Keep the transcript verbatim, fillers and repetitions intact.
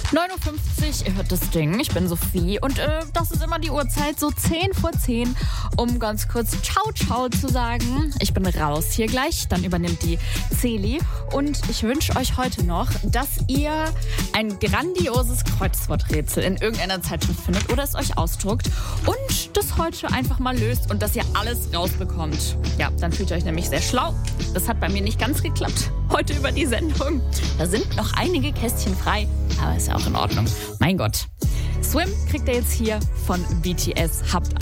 neun Uhr fünfzig, ihr hört das Ding. Ich bin Sophie und äh, das ist immer die Uhrzeit, so zehn vor zehn, um ganz kurz Ciao, Ciao zu sagen. Ich bin raus hier gleich, dann übernimmt die Celi und ich wünsche euch heute noch, dass ihr ein grandioses Kreuzworträtsel in irgendeiner Zeitschrift findet oder es euch ausdruckt und das heute einfach mal löst und dass ihr alles rausbekommt. Ja, dann fühlt ihr euch nämlich sehr schlau. Das hat bei mir nicht ganz geklappt heute über die Sendung. Da sind noch einige Kästchen frei, aber ist ja auch in Ordnung. Mein Gott. Swim kriegt ihr jetzt hier von B T S. Habt